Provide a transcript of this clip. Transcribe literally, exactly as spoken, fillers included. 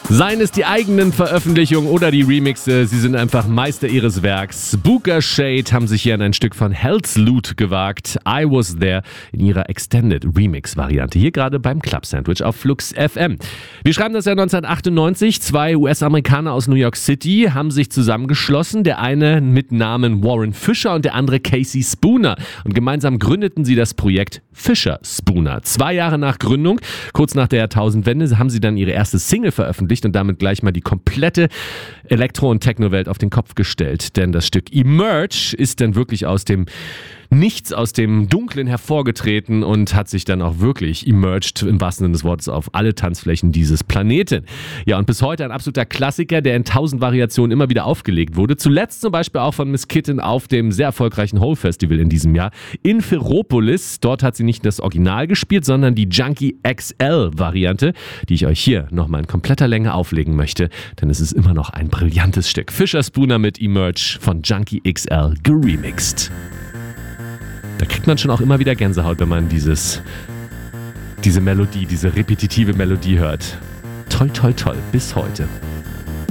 Seien es die eigenen Veröffentlichungen oder die Remixe, sie sind einfach Meister ihres Werks. Booker Shade haben sich hier an ein Stück von Hell's Loot gewagt. I Was There in ihrer Extended Remix-Variante. Hier gerade beim Club Sandwich auf Flux F M. Wir schreiben das Jahr neunzehnhundertachtundneunzig. Zwei U S-Amerikaner aus New York City haben sich zusammengeschlossen. Der eine mit Namen Warren Fisher und der andere Casey Spooner. Und gemeinsam gründeten sie das Projekt Fisher Spooner. Zwei Jahre nach Gründung, kurz nach der Jahrtausendwende, haben sie dann ihre erste Single veröffentlicht und damit gleich mal die komplette Elektro- und Techno-Welt auf den Kopf gestellt. Denn das Stück Emerge ist dann wirklich aus dem Nichts, aus dem Dunklen hervorgetreten und hat sich dann auch wirklich emerged, im wahrsten Sinne des Wortes, auf alle Tanzflächen dieses Planeten. Ja, und bis heute ein absoluter Klassiker, der in tausend Variationen immer wieder aufgelegt wurde. Zuletzt zum Beispiel auch von Miss Kitten auf dem sehr erfolgreichen Hole Festival in diesem Jahr in Ferropolis. Dort hat sie nicht das Original gespielt, sondern die Junkie X L-Variante, die ich euch hier nochmal in kompletter Länge auflegen möchte, denn es ist immer noch ein brillantes Stück. Fisher Spooner mit Emerge von Junkie X L geremixed. Da kriegt man schon auch immer wieder Gänsehaut, wenn man dieses, diese Melodie, diese repetitive Melodie hört. Toll, toll, toll. Bis heute.